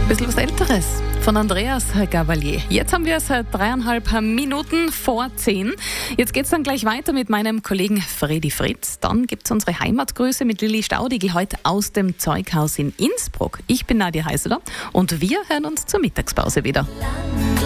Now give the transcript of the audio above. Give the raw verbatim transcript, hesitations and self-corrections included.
Ein bisschen was Älteres von Andreas Gavalier. Jetzt haben wir es dreieinhalb Minuten vor zehn. Jetzt geht's dann gleich weiter mit meinem Kollegen Fredi Fritz. Dann gibt's unsere Heimatgrüße mit Lilly Staudigl heute aus dem Zeughaus in Innsbruck. Ich bin Nadja Heiseler und wir hören uns zur Mittagspause wieder.